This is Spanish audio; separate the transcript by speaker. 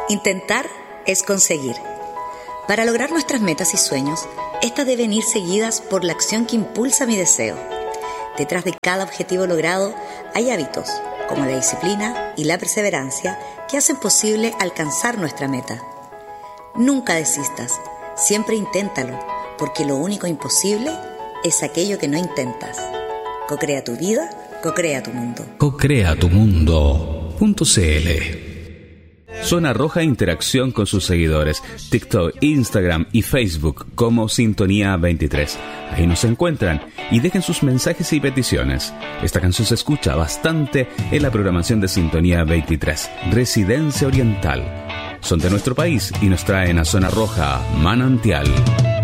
Speaker 1: Intentar es conseguir. Para lograr nuestras metas y sueños, estas deben ir seguidas por la acción que impulsa mi deseo. Detrás de cada objetivo logrado hay hábitos, como la disciplina y la perseverancia, que hacen posible alcanzar nuestra meta. Nunca desistas, siempre inténtalo, porque lo único imposible es aquello que no intentas. Co-crea tu vida, co-crea tu mundo.
Speaker 2: cocreatumundo.cl. Zona Roja interacción con sus seguidores, TikTok, Instagram y Facebook como Sintonía 23. Ahí nos encuentran y dejen sus mensajes y peticiones. Esta canción se escucha bastante en la programación de Sintonía 23, Residencia Oriental. Son de nuestro país y nos traen a Zona Roja, Manantial.